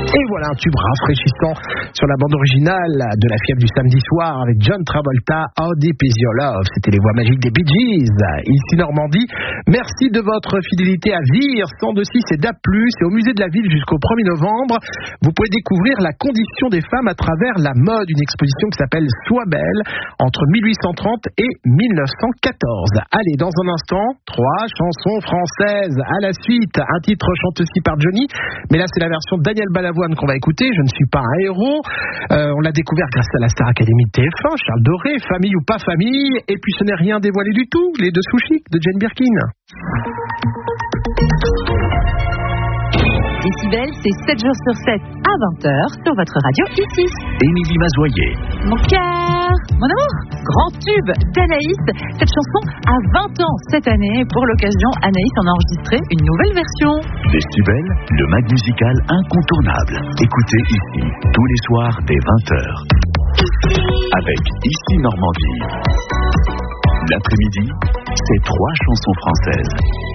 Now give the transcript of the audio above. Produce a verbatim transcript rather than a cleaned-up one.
Et voilà un tube rafraîchissant sur la bande originale de La Fièvre du samedi soir avec John Travolta, How Deep Is Your Love. C'était les voix magiques des Bee Gees. Ici Normandie, merci de votre fidélité à Vire cent deux virgule six et D A B plus, et au musée de la ville jusqu'au premier novembre. Vous pouvez découvrir la condition des femmes à travers la mode, une exposition qui s'appelle Sois belle entre mille huit cent trente et mille neuf cent quatorze. Allez, dans un instant, trois chansons françaises à la suite. Un titre chanté aussi par Johnny, mais là c'est la version de Daniel Balavoine qu'on va écouter. Je ne suis pas un héros. Euh, on l'a découvert grâce à la Star Academy de T F un, Charles Doré, Famille ou pas famille. Et puis ce n'est rien dévoilé du tout, Les Deux Sous Chics de Jane Birkin. Décibel, c'est sept jours sur sept à vingt heures sur votre radio ici. Émilie Mazoyer. Mon cœur, mon amour, grand tube d'Anaïs. Cette chanson a vingt ans cette année. Pour l'occasion, Anaïs en a enregistré une nouvelle version. Décibel, le mag musical incontournable. Écoutez ici, tous les soirs dès vingt heures. Avec Ici Normandie. L'après-midi, c'est trois chansons françaises.